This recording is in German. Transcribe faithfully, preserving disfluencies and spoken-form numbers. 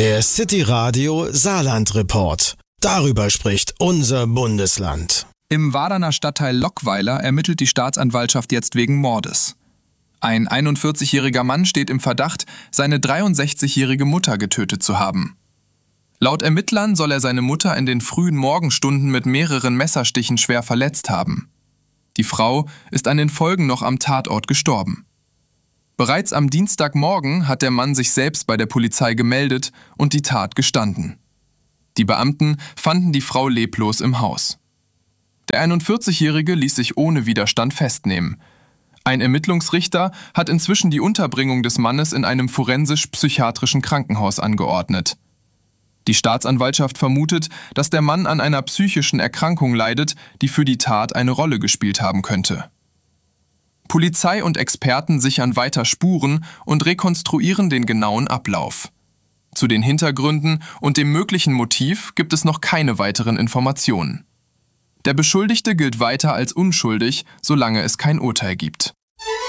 Der City Radio Saarland Report. Darüber spricht unser Bundesland. Im Waderner Stadtteil Lockweiler ermittelt die Staatsanwaltschaft jetzt wegen Mordes. Ein einundvierzigjähriger Mann steht im Verdacht, seine dreiundsechzigjährige Mutter getötet zu haben. Laut Ermittlern soll er seine Mutter in den frühen Morgenstunden mit mehreren Messerstichen schwer verletzt haben. Die Frau ist an den Folgen noch am Tatort gestorben. Bereits am Dienstagmorgen hat der Mann sich selbst bei der Polizei gemeldet und die Tat gestanden. Die Beamten fanden die Frau leblos im Haus. Der einundvierzigjährige ließ sich ohne Widerstand festnehmen. Ein Ermittlungsrichter hat inzwischen die Unterbringung des Mannes in einem forensisch-psychiatrischen Krankenhaus angeordnet. Die Staatsanwaltschaft vermutet, dass der Mann an einer psychischen Erkrankung leidet, die für die Tat eine Rolle gespielt haben könnte. Polizei und Experten sichern weiter Spuren und rekonstruieren den genauen Ablauf. Zu den Hintergründen und dem möglichen Motiv gibt es noch keine weiteren Informationen. Der Beschuldigte gilt weiter als unschuldig, solange es kein Urteil gibt.